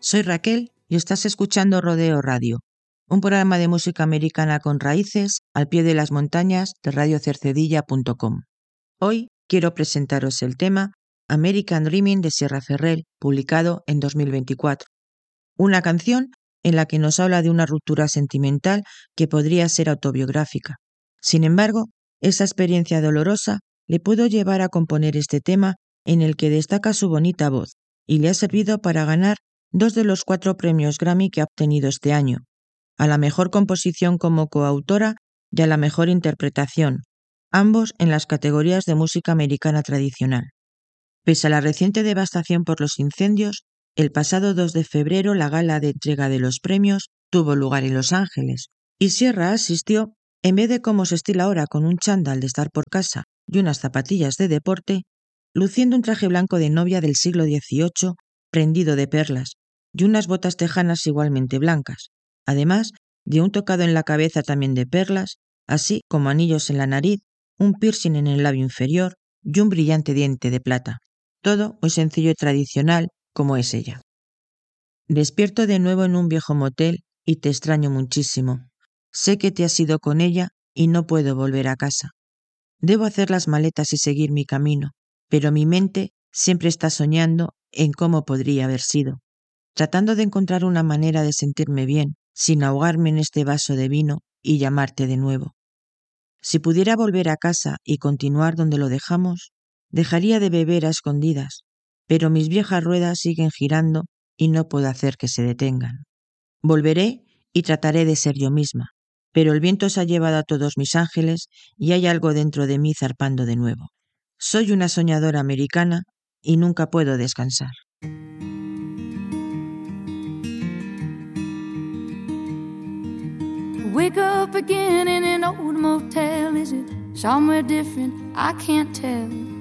Soy Raquel y estás escuchando Rodeo Radio, un programa de música americana con raíces al pie de las montañas de radiocercedilla.com. Hoy quiero presentaros el tema American Dreaming de Sierra Ferrell, publicado en 2024. Una canción en la que nos habla de una ruptura sentimental que podría ser autobiográfica. Sin embargo, esa experiencia dolorosa le pudo llevar a componer este tema en el que destaca su bonita voz y le ha servido para ganar 2 de los 4 premios Grammy que ha obtenido este año, a la mejor composición como coautora y a la mejor interpretación, ambos en las categorías de música americana tradicional. Pese a la reciente devastación por los incendios, el pasado 2 de febrero la gala de entrega de los premios tuvo lugar en Los Ángeles, y Sierra asistió, en vez de como se estila ahora con un chándal de estar por casa y unas zapatillas de deporte, luciendo un traje blanco de novia del siglo XVIII prendido de perlas y unas botas tejanas igualmente blancas, además de un tocado en la cabeza también de perlas, así como anillos en la nariz, un piercing en el labio inferior y un brillante diente de plata. Todo muy sencillo y tradicional, como es ella. Despierto de nuevo en un viejo motel y te extraño muchísimo. Sé que te has ido con ella y no puedo volver a casa. Debo hacer las maletas y seguir mi camino, pero mi mente siempre está soñando en cómo podría haber sido, tratando de encontrar una manera de sentirme bien, sin ahogarme en este vaso de vino y llamarte de nuevo. Si pudiera volver a casa y continuar donde lo dejamos, dejaría de beber a escondidas, pero mis viejas ruedas siguen girando y no puedo hacer que se detengan. Volveré y trataré de ser yo misma, pero el viento se ha llevado a todos mis ángeles y hay algo dentro de mí zarpando de nuevo. Soy una soñadora americana y nunca puedo descansar. Wake up again in an old motel. Is it somewhere different? I can't tell.